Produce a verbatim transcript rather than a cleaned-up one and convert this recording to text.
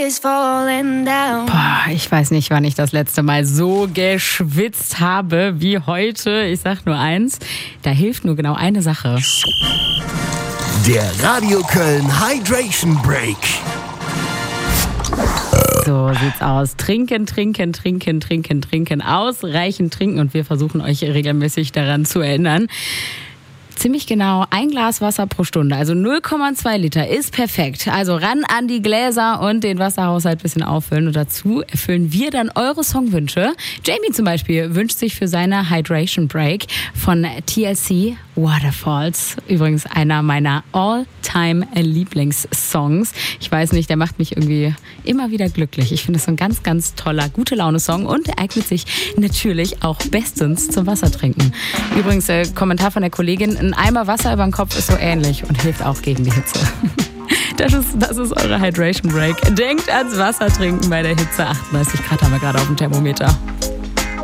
Boah, ich weiß nicht, wann ich das letzte Mal so geschwitzt habe wie heute. Ich sag nur eins, da hilft nur genau eine Sache. Der Radio Köln Hydration Break. So sieht's aus. Trinken, trinken, trinken, trinken, trinken, ausreichend trinken und wir versuchen euch regelmäßig daran zu erinnern. Ziemlich genau ein Glas Wasser pro Stunde, also null Komma zwei Liter ist perfekt. Also ran an die Gläser und den Wasserhaushalt ein bisschen auffüllen. Und dazu erfüllen wir dann eure Songwünsche. Jamie zum Beispiel wünscht sich für seine Hydration Break von T L C Waterfalls. Übrigens einer meiner All-Time-Lieblingssongs. Ich weiß nicht, der macht mich irgendwie immer wieder glücklich. Ich finde es so ein ganz, ganz toller Gute-Laune-Song und er eignet sich natürlich auch bestens zum Wassertrinken. Übrigens, äh, Kommentar von der Kollegin, ein Eimer Wasser über den Kopf ist so ähnlich und hilft auch gegen die Hitze. Das ist, das ist eure Hydration Break. Denkt ans Wasser trinken bei der Hitze. achtunddreißig Grad haben wir gerade auf dem Thermometer.